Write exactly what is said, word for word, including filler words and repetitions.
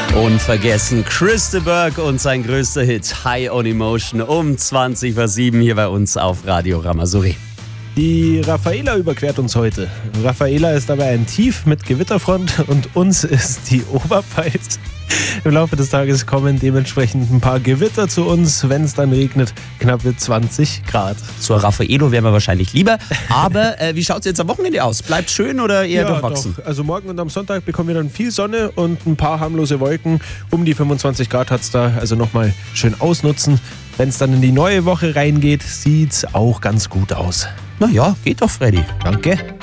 Unvergessen Chris de Burgh und sein größter Hit High on Emotion um zwanzig vor sieben hier bei uns auf Radio Ramazouri. Die Raffaela überquert uns heute. Raffaela ist dabei ein Tief mit Gewitterfront und uns ist die Oberpfalz. Im Laufe des Tages kommen dementsprechend ein paar Gewitter zu uns. Wenn es dann regnet, knappe zwanzig Grad. Zur Raffaello wären wir wahrscheinlich lieber. Aber äh, wie schaut es jetzt am Wochenende aus? Bleibt schön oder eher ja, durchwachsen? Doch. Also morgen und am Sonntag bekommen wir dann viel Sonne und ein paar harmlose Wolken. Um die fünfundzwanzig Grad hat es da, also nochmal schön ausnutzen. Wenn es dann in die neue Woche reingeht, sieht es auch ganz gut aus. Na ja, geht doch, Freddy. Danke.